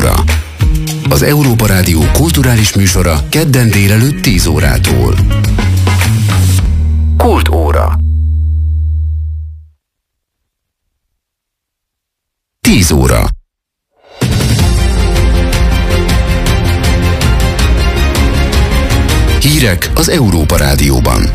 óra. Az Európa Rádió kulturális műsora kedden délelőtt 10 órától. Kultúra. 10 óra. Hírek az Európa Rádióban.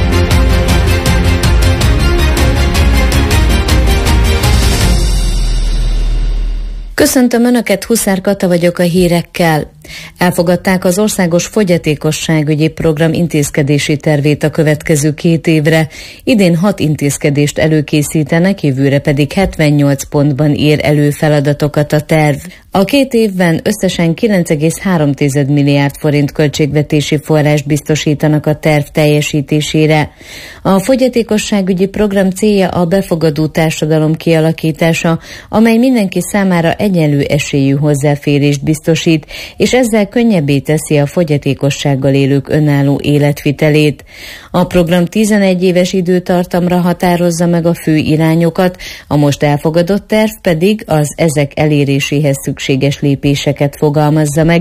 Köszöntöm Önöket, Huszár Kata vagyok a hírekkel. Elfogadták az Országos Fogyatékosságügyi Program intézkedési tervét a következő 2 évre. Idén 6 intézkedést előkészítenek, jövőre pedig 78 pontban ér elő feladatokat a terv. A 2 évben összesen 9,3 milliárd forint költségvetési forrást biztosítanak a terv teljesítésére. A fogyatékosságügyi program célja a befogadó társadalom kialakítása, amely mindenki számára egyenlő esélyű hozzáférést biztosít, és ezzel könnyebbé teszi a fogyatékossággal élők önálló életvitelét. A program 11 éves időtartamra határozza meg a fő irányokat, a most elfogadott terv pedig az ezek eléréséhez szükséges lépéseket fogalmazza meg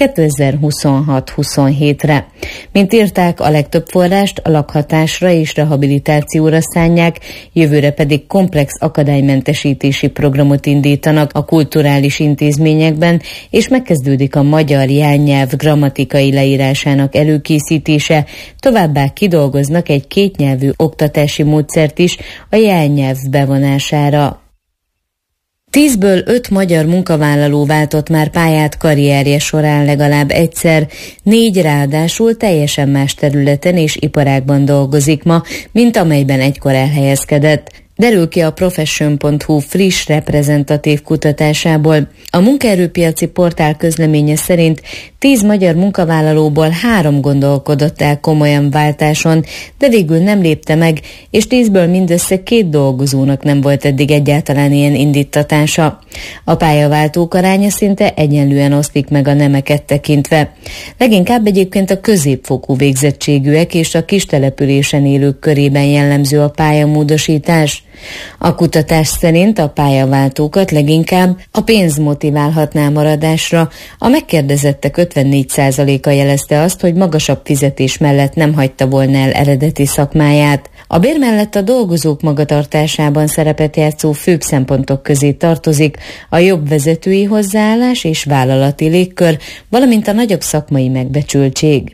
2026-27-re. Mint írták, a legtöbb forrást a lakhatásra és rehabilitációra szánják, jövőre pedig komplex akadálymentesítési programot indítanak a kulturális intézményekben, és megkezdődik a magyar jelnyelv grammatikai leírásának előkészítése, továbbá kidolgoznak egy kétnyelvű oktatási módszert is a jelnyelv bevonására. 10-ből 5 magyar munkavállaló váltott már pályát karrierje során legalább egyszer, 4 ráadásul teljesen más területen és iparágban dolgozik ma, mint amelyben egykor elhelyezkedett. Derül ki a Profession.hu friss reprezentatív kutatásából. A munkaerőpiaci portál közleménye szerint 10 magyar munkavállalóból 3 gondolkodott el komolyan váltáson, de végül nem lépte meg, és 10-ből mindössze 2 dolgozónak nem volt eddig egyáltalán ilyen indíttatása. A pályaváltók aránya szinte egyenlően oszlik meg a nemeket tekintve. Leginkább egyébként a középfokú végzettségűek és a kistelepülésen élők körében jellemző a pályamódosítás. A kutatás szerint a pályaváltókat leginkább a pénz motiválhatná maradásra. A megkérdezettek 54%-a jelezte azt, hogy magasabb fizetés mellett nem hagyta volna el eredeti szakmáját. A bér mellett a dolgozók magatartásában szerepet játszó főbb szempontok közé tartozik a jobb vezetői hozzáállás és vállalati légkör, valamint a nagyobb szakmai megbecsültség.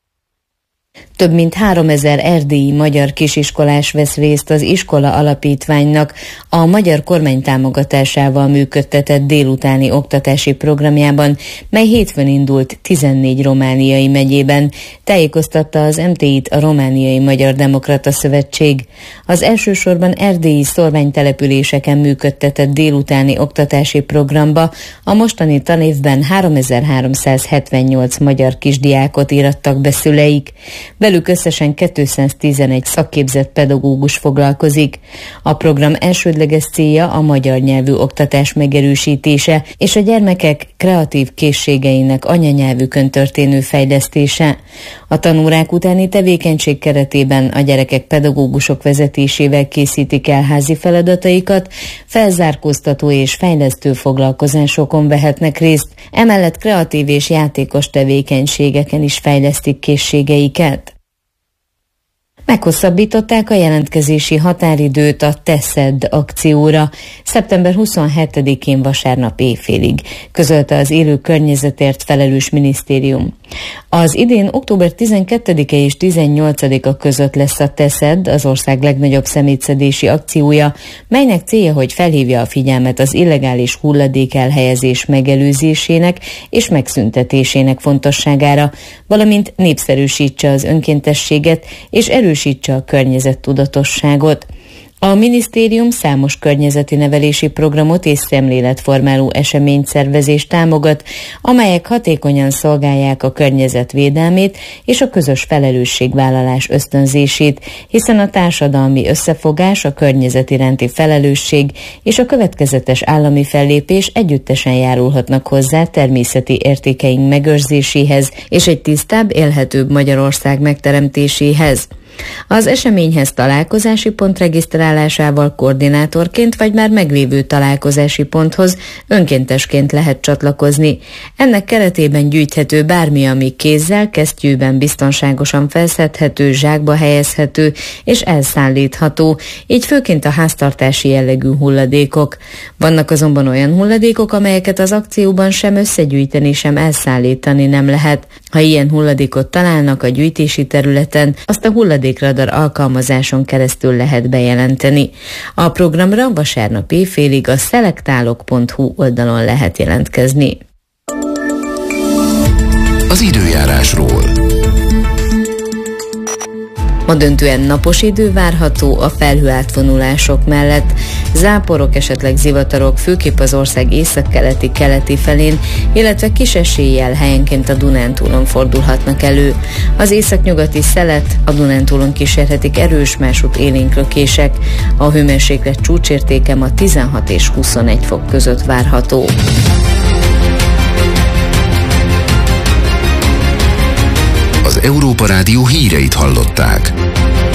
Több mint 3000 erdélyi magyar kisiskolás vesz részt az Iskola Alapítványnak a magyar kormány támogatásával működtetett délutáni oktatási programjában, mely hétfőn indult 14 romániai megyében, tájékoztatta az MTI-t a Romániai Magyar Demokrata Szövetség. Az elsősorban erdélyi szórványtelepüléseken működtetett délutáni oktatási programba a mostani tanévben 3378 magyar kisdiákot írattak be szüleik. Velük összesen 211 szakképzett pedagógus foglalkozik. A program elsődleges célja a magyar nyelvű oktatás megerősítése és a gyermekek kreatív készségeinek anyanyelvükön történő fejlesztése. A tanórák utáni tevékenység keretében a gyerekek pedagógusok vezetésével készítik el házi feladataikat, felzárkóztató és fejlesztő foglalkozásokon vehetnek részt, emellett kreatív és játékos tevékenységeken is fejlesztik készségeiket. Meghosszabbították a jelentkezési határidőt a Teszed akcióra szeptember 27-én vasárnap éjfélig, közölte az élő környezetért felelős minisztérium. Az idén október 12-e és 18-a között lesz a Teszed, az ország legnagyobb szemétszedési akciója, melynek célja, hogy felhívja a figyelmet az illegális hulladék elhelyezés megelőzésének és megszüntetésének fontosságára, valamint népszerűsítse az önkéntességet és erősítse a környezettudatosságot. A minisztérium számos környezeti nevelési programot és szemléletformáló eseményszervezést támogat, amelyek hatékonyan szolgálják a környezet védelmét és a közös felelősségvállalás ösztönzését, hiszen a társadalmi összefogás, a környezet iránti felelősség és a következetes állami fellépés együttesen járulhatnak hozzá természeti értékeink megőrzéséhez és egy tisztább, élhetőbb Magyarország megteremtéséhez. Az eseményhez találkozási pont regisztrálásával koordinátorként vagy már meglévő találkozási ponthoz önkéntesként lehet csatlakozni. Ennek keretében gyűjthető bármi, ami kézzel, kesztyűben biztonságosan felszedhető, zsákba helyezhető és elszállítható, így főként a háztartási jellegű hulladékok. Vannak azonban olyan hulladékok, amelyeket az akcióban sem összegyűjteni, sem elszállítani nem lehet. Ha ilyen hulladékot találnak a gyűjtési területen, azt a hulladékradar alkalmazáson keresztül lehet bejelenteni. A programra vasárnap éjfélig a szelektálok.hu oldalon lehet jelentkezni. Az időjárásról. Ma döntően napos idő várható a felhőátvonulások mellett. Záporok, esetleg zivatarok főképp az ország északkeleti felén, illetve kis eséllyel helyenként a Dunántúlon fordulhatnak elő. Az északnyugati szelet a Dunántúlon kísérhetik erős, másút élénk lökések. A hőmérséklet csúcsértéke ma 16 és 21 fok között várható. Az Európa Rádió híreit hallották.